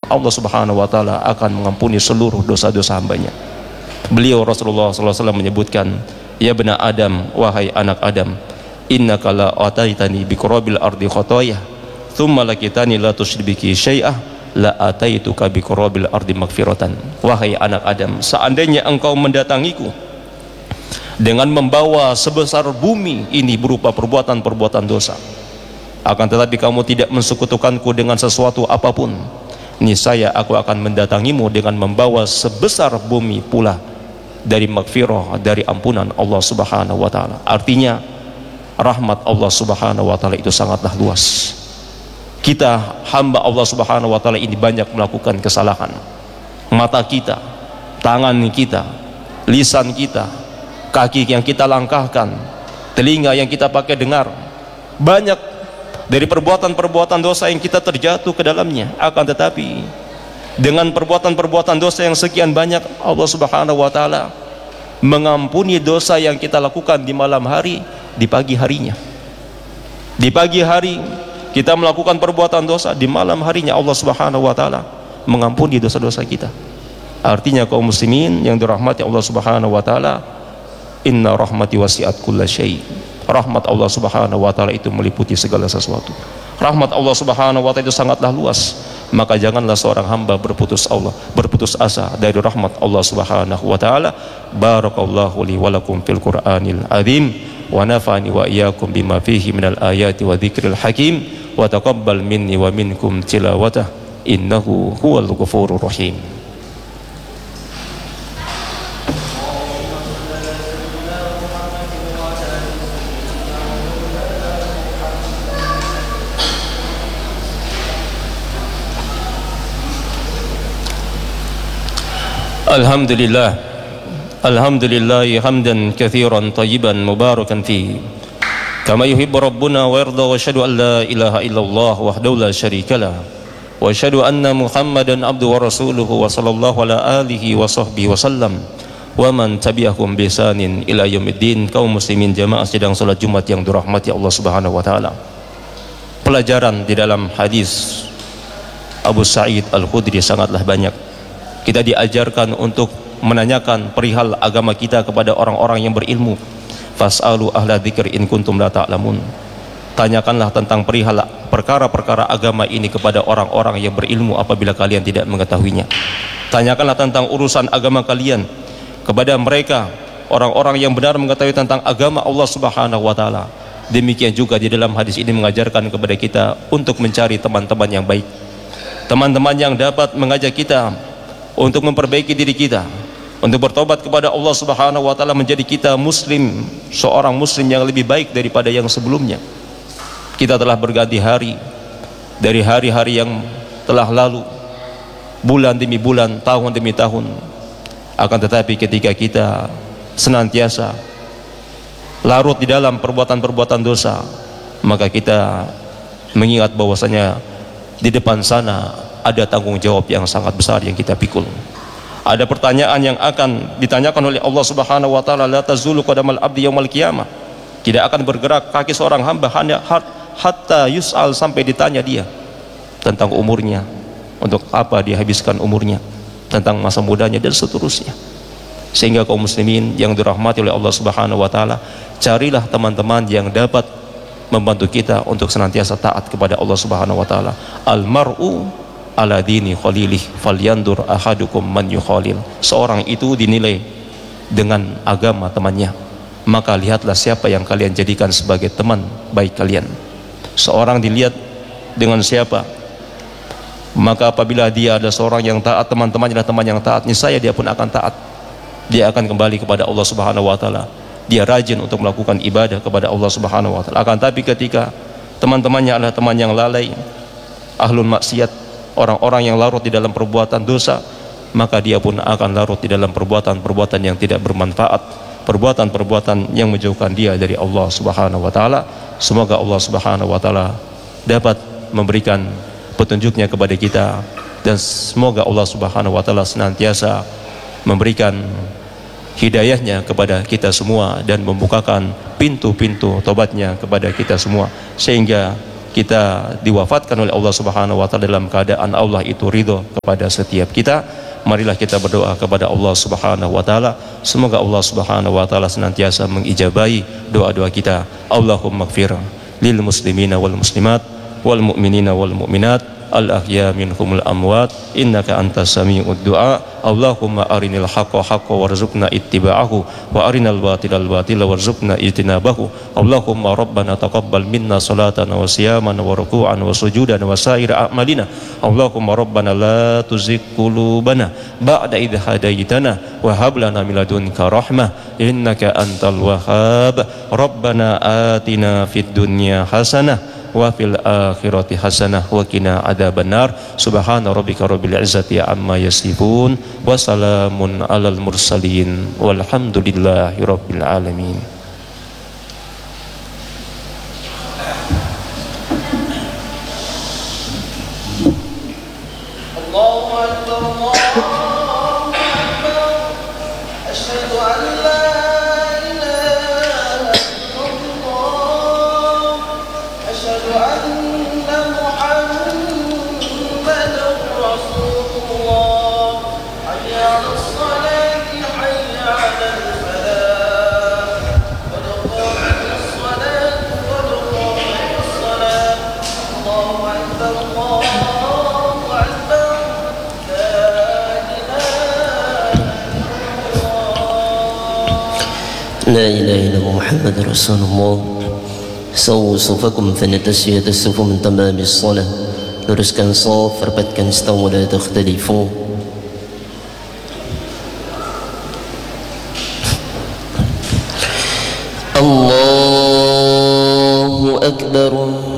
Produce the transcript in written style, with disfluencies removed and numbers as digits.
Allah Subhanahu wa taala akan mengampuni seluruh dosa-dosa hambanya. Beliau Rasulullah SAW menyebutkan, ya bena Adam, wahai anak Adam, innaka la ataitani bi qurabil ardi khotoyah thumma lakitani la tusyriki syai'ah la ataituka bi qurabil ardi magfiratan. Wahai anak Adam, seandainya engkau mendatangiku dengan membawa sebesar bumi ini berupa perbuatan-perbuatan dosa, akan tetapi kamu tidak mensekutukanku dengan sesuatu apapun, niscaya aku akan mendatangimu dengan membawa sebesar bumi pula dari magfirah, dari ampunan Allah Subhanahu wa taala. Artinya rahmat Allah Subhanahu wa taala itu sangatlah luas. Kita hamba Allah Subhanahu wa taala ini banyak melakukan kesalahan. Mata kita, tangan kita, lisan kita, kaki yang kita langkahkan, telinga yang kita pakai dengar, banyak dari perbuatan-perbuatan dosa yang kita terjatuh ke dalamnya. Akan tetapi dengan perbuatan-perbuatan dosa yang sekian banyak, Allah Subhanahu wa taala mengampuni dosa yang kita lakukan di malam hari, di pagi harinya. Di pagi hari kita melakukan perbuatan dosa, di malam harinya Allah Subhanahu wa taala mengampuni dosa-dosa kita. Artinya kaum muslimin yang dirahmati Allah Subhanahu wa taala, inna rahmati wasi'at kulla syai'. Rahmat Allah Subhanahu wa taala itu meliputi segala sesuatu. Rahmat Allah Subhanahu wa taala itu sangatlah luas. Maka janganlah seorang hamba berputus asa dari rahmat Allah Subhanahu wa taala. Barakallahu li wa lakum fil Qur'anil azim wa nafa'ani wa iyyakum bima fihi minal ayati wa dzikril hakim wa taqabbal minni wa minkum tilawatah innahu huwal ghafurur rahim. Alhamdulillah, alhamdulillah hamdan katsiran tayyiban mubarakan fi kama yuhibbu rabbuna wa yarda, wa asyhadu an la ilaha illallah wahdahu la syarikalah, wa asyhadu anna Muhammadan abduhu wa rasuluhu wa sallallahu ala alihi wa sahbihi wa sallam wa man tabi'ahum bi ihsanin ila yaumiddin. Kaum muslimin jamaah sidang salat Jumat yang dirahmati Allah Subhanahu wa taala. Pelajaran di dalam hadis Abu Sa'id Al-Khudri sangatlah banyak. Kita diajarkan untuk menanyakan perihal agama kita kepada orang-orang yang berilmu. Fas'alu ahla dzikri in kuntum la ta'lamun. Tanyakanlah tentang perihal perkara-perkara agama ini kepada orang-orang yang berilmu apabila kalian tidak mengetahuinya. Tanyakanlah tentang urusan agama kalian kepada mereka, orang-orang yang benar mengetahui tentang agama Allah Subhanahu wa taala. Demikian juga di dalam hadis ini mengajarkan kepada kita untuk mencari teman-teman yang baik, teman-teman yang dapat mengajak kita untuk memperbaiki diri kita, untuk bertobat kepada Allah Subhanahu wa taala, menjadi kita muslim, seorang muslim yang lebih baik daripada yang sebelumnya. Kita telah berganti hari dari hari-hari yang telah lalu, bulan demi bulan, tahun demi tahun. Akan tetapi ketika kita senantiasa larut di dalam perbuatan-perbuatan dosa, maka kita mengingat bahwasanya di depan sana ada tanggung jawab yang sangat besar yang kita pikul. Ada pertanyaan yang akan ditanyakan oleh Allah Subhanahu wa taala, la tazulu qadamal abdi yaumil qiyamah. Tidak akan bergerak kaki seorang hamba hatta yus'al, sampai ditanya dia tentang umurnya, untuk apa dia habiskan umurnya, tentang masa mudanya dan seterusnya. Sehingga kaum muslimin yang dirahmati oleh Allah Subhanahu wa taala, carilah teman-teman yang dapat membantu kita untuk senantiasa taat kepada Allah Subhanahu wa taala. Al mar'u ala dini khalilih falyandur ahadukum man yukhalil. Seorang itu dinilai dengan agama temannya, maka lihatlah siapa yang kalian jadikan sebagai teman baik kalian. Seorang dilihat dengan siapa, maka apabila dia ada seorang yang taat, teman-temannya adalah teman yang taat, niscaya dia pun akan taat. Dia akan kembali kepada Allah Subhanahu wa taala. Dia rajin untuk melakukan ibadah kepada Allah Subhanahu wa taala. Akan tapi ketika teman-temannya adalah teman yang lalai, ahlun maksiat, orang-orang yang larut di dalam perbuatan dosa, maka dia pun akan larut di dalam perbuatan-perbuatan yang tidak bermanfaat, perbuatan-perbuatan yang menjauhkan dia dari Allah Subhanahu wa taala. Semoga Allah Subhanahu wa taala dapat memberikan petunjuknya kepada kita, dan semoga Allah Subhanahu wa taala senantiasa memberikan hidayahnya kepada kita semua dan membukakan pintu-pintu tobatnya kepada kita semua, sehingga kita diwafatkan oleh Allah Subhanahu wa taala dalam keadaan Allah itu ridho kepada setiap kita. Marilah kita berdoa kepada Allah Subhanahu wa taala, semoga Allah Subhanahu wa taala senantiasa mengijabahi doa-doa kita. Allahumma ighfir lil muslimina wal muslimat wal mu'minina wal mu'minat al-ahya minhumul amwat innaka antas sami'ud du'a. Allahumma arinil haqqa haqqa warzuqna ittiba'ahu wa arinal batilal batila warzuqna ijtinabahu. Allahumma rabbana taqabbal minna salatana wa siyamana wa ruku'an wa sujudan wa sa'ira a'malina. Allahumma rabbana la tuzigh qulubana ba'da idh hadaitana wa hab lana min ladunka rahmah innaka antal wahhab. Rabbana atina fid dunya hasanah wa fil akhirati hasanah wa qina adzabannar. Subhana rabbika rabbil izzati amma yasifun wa salamun alal mursalin walhamdulillahi rabbil alamin. Allahu akbar, Allahu akbar, asyhadu an la لا إله إلا الله محمد رسول الله. سووا صفكم فإن تسوية الصف من تمام الصلاة. luruskan صف, rapatkan staw, ولا تختلفوا. الله أكبر.